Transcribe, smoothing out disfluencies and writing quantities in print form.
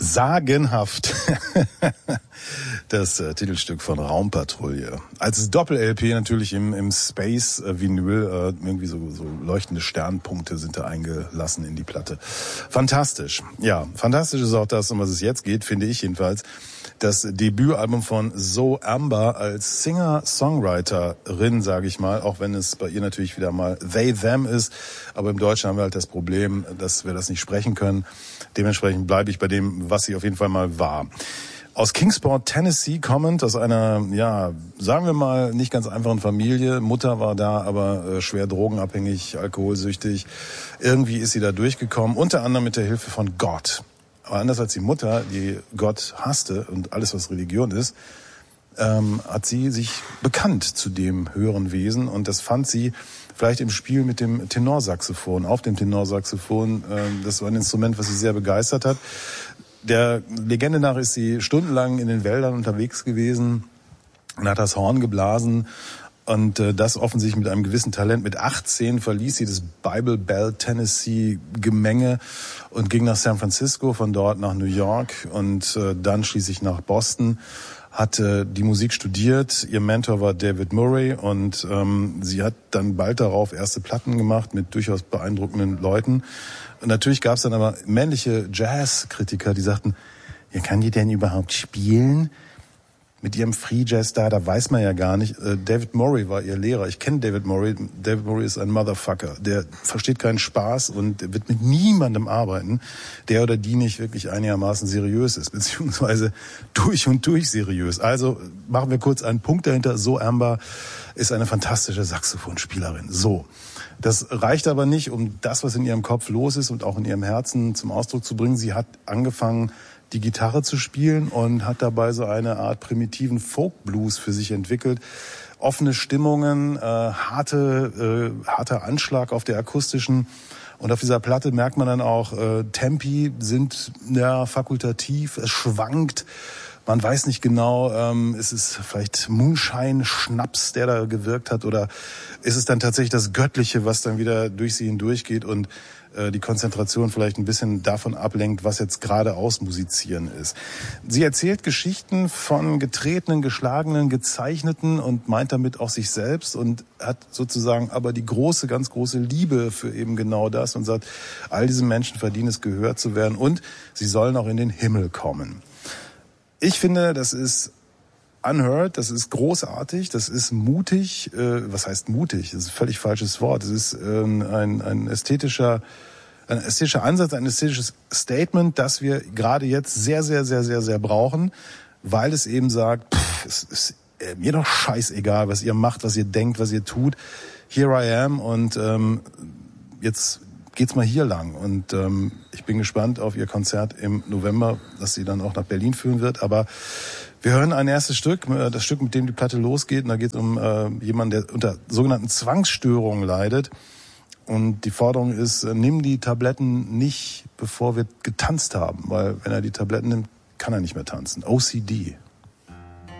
Sagenhaft. Das Titelstück von Raumpatrouille. Als Doppel-LP natürlich im Space-Vinyl. Irgendwie so leuchtende Sternpunkte sind da eingelassen in die Platte. Fantastisch. Ja, fantastisch ist auch das, um was es jetzt geht, finde ich jedenfalls. Das Debütalbum von Zoe Amber als Singer-Songwriterin, sage ich mal, auch wenn es bei ihr natürlich wieder mal they, them ist. Aber im Deutschen haben wir halt das Problem, dass wir das nicht sprechen können. Dementsprechend bleibe ich bei dem, was sie auf jeden Fall mal war. Aus Kingsport, Tennessee kommend, aus einer, ja, sagen wir mal, nicht ganz einfachen Familie. Mutter war da, aber schwer drogenabhängig, alkoholsüchtig. Irgendwie ist sie da durchgekommen, unter anderem mit der Hilfe von Gott. Aber anders als die Mutter, die Gott hasste und alles, was Religion ist, hat sie sich bekannt zu dem höheren Wesen. Und das fand sie vielleicht im Spiel mit dem Tenorsaxophon, auf dem Tenorsaxophon. Das war ein Instrument, was sie sehr begeistert hat. Der Legende nach ist sie stundenlang in den Wäldern unterwegs gewesen und hat das Horn geblasen. Und das offensichtlich mit einem gewissen Talent. Mit 18 verließ sie das Bible Belt Tennessee Gemenge und ging nach San Francisco, von dort nach New York und dann schließlich nach Boston. Hatte die Musik studiert. Ihr Mentor war David Murray und sie hat dann bald darauf erste Platten gemacht mit durchaus beeindruckenden Leuten. Und natürlich gab es dann aber männliche Jazzkritiker, die sagten, ja, kann die denn überhaupt spielen? Mit ihrem Free Jazz da weiß man ja gar nicht. David Murray war ihr Lehrer. Ich kenne David Murray. David Murray ist ein Motherfucker. Der versteht keinen Spaß und wird mit niemandem arbeiten, der oder die nicht wirklich einigermaßen seriös ist, beziehungsweise durch und durch seriös. Also machen wir kurz einen Punkt dahinter. Zoe Amber ist eine fantastische Saxophonspielerin. So. Das reicht aber nicht, um das, was in ihrem Kopf los ist und auch in ihrem Herzen zum Ausdruck zu bringen. Sie hat angefangen, die Gitarre zu spielen und hat dabei so eine Art primitiven Folk-Blues für sich entwickelt. Offene Stimmungen, harter Anschlag auf der akustischen. Und auf dieser Platte merkt man dann auch, Tempi sind ja fakultativ, es schwankt. Man weiß nicht genau, ist es vielleicht Moonshine, Schnaps, der da gewirkt hat, oder ist es dann tatsächlich das Göttliche, was dann wieder durch sie hindurchgeht und die Konzentration vielleicht ein bisschen davon ablenkt, was jetzt gerade ausmusizieren ist. Sie erzählt Geschichten von getretenen, geschlagenen, gezeichneten und meint damit auch sich selbst und hat sozusagen aber die ganz große Liebe für eben genau das und sagt, all diese Menschen verdienen es, gehört zu werden und sie sollen auch in den Himmel kommen. Ich finde, das ist unheard, das ist großartig, das ist mutig. Was heißt mutig? Das ist ein völlig falsches Wort. Es ist ein ästhetischer Ansatz, ein ästhetisches Statement, das wir gerade jetzt sehr, sehr, sehr, sehr, sehr brauchen, weil es eben sagt, es ist mir doch scheißegal, was ihr macht, was ihr denkt, was ihr tut. Here I am und jetzt geht's mal hier lang. Und ich bin gespannt auf ihr Konzert im November, das sie dann auch nach Berlin führen wird. Aber wir hören ein erstes Stück, das Stück, mit dem die Platte losgeht. Und da geht es um jemanden, der unter sogenannten Zwangsstörungen leidet. Und die Forderung ist, nimm die Tabletten nicht, bevor wir getanzt haben. Weil wenn er die Tabletten nimmt, kann er nicht mehr tanzen. OCD.